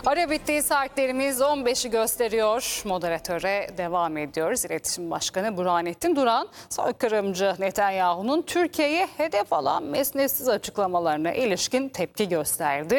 Ara bitti, saatlerimiz 15'i gösteriyor. Moderatöre devam ediyoruz. İletişim Başkanı Burhanettin Duran, soykırımcı Netanyahu'nun Türkiye'ye hedef alan mesnetsiz açıklamalarına ilişkin tepki gösterdi.